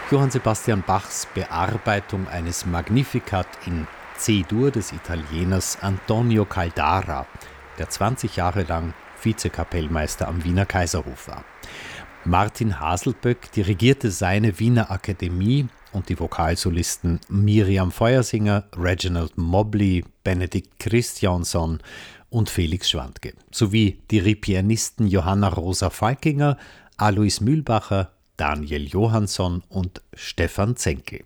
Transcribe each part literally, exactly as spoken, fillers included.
Johann Sebastian Bachs Bearbeitung eines Magnificat in C-Dur des Italieners Antonio Caldara, der zwanzig Jahre lang Vizekapellmeister am Wiener Kaiserhof war. Martin Haselböck dirigierte seine Wiener Akademie und die Vokalsolisten Miriam Feuersinger, Reginald Mobley, Benedikt Christiansson und Felix Schwantke, sowie die Pianisten Johanna Rosa Falkinger, Alois Mühlbacher, Daniel Johansson und Stefan Zenke.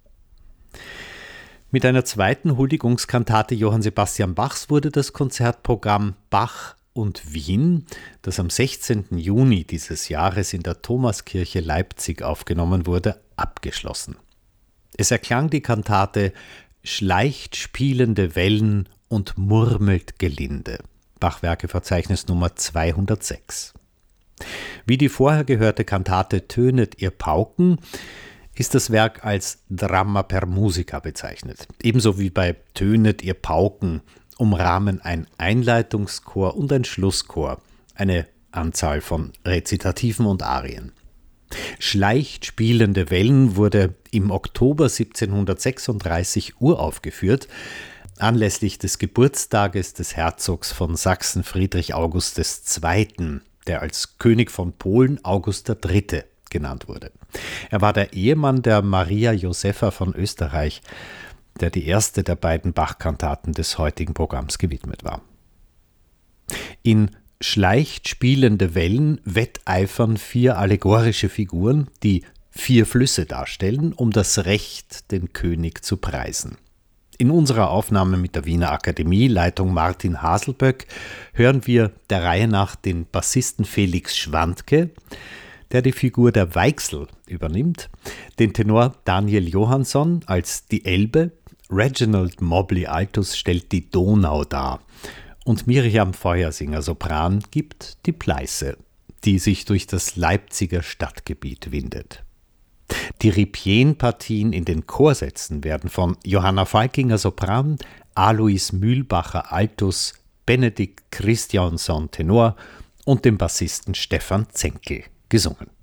Mit einer zweiten Huldigungskantate Johann Sebastian Bachs wurde das Konzertprogramm Bach und Wien, das am sechzehnten Juni dieses Jahres in der Thomaskirche Leipzig aufgenommen wurde, abgeschlossen. Es erklang die Kantate »Schleicht spielende Wellen und murmelt gelinde«, Bachwerkeverzeichnis Nummer zweihundertsechs. Wie die vorher gehörte Kantate »Tönet ihr Pauken« ist das Werk als Dramma per Musica bezeichnet. Ebenso wie bei »Tönet ihr Pauken« umrahmen ein Einleitungschor und ein Schlusschor eine Anzahl von Rezitativen und Arien. »Schleicht spielende Wellen« wurde im Oktober siebzehnhundertsechsunddreißig uraufgeführt, anlässlich des Geburtstages des Herzogs von Sachsen Friedrich August der Zweite., der als König von Polen August der Dritte. genannt wurde. Er war der Ehemann der Maria Josepha von Österreich, der die erste der beiden Bach-Kantaten des heutigen Programms gewidmet war. In »Schleicht spielende Wellen« wetteifern vier allegorische Figuren, die vier Flüsse darstellen, um das Recht, den König zu preisen. In unserer Aufnahme mit der Wiener Akademie, Leitung Martin Haselböck, hören wir der Reihe nach den Bassisten Felix Schwantke, der die Figur der Weichsel übernimmt, den Tenor Daniel Johansson als die Elbe, Reginald Mobley Altus stellt die Donau dar und Miriam Feuersinger Sopran gibt die Pleiße, die sich durch das Leipziger Stadtgebiet windet. Die Ripienpartien in den Chorsätzen werden von Johanna Falkinger Sopran, Alois Mühlbacher Altus, Benedikt Christiansson Tenor und dem Bassisten Stefan Zenke gesungen.